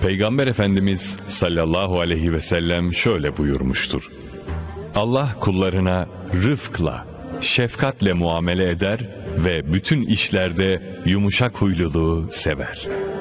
Peygamber Efendimiz sallallahu aleyhi ve sellem şöyle buyurmuştur: Allah kullarına rıfkla, şefkatle muamele eder ve bütün işlerde yumuşak huyluluğu sever.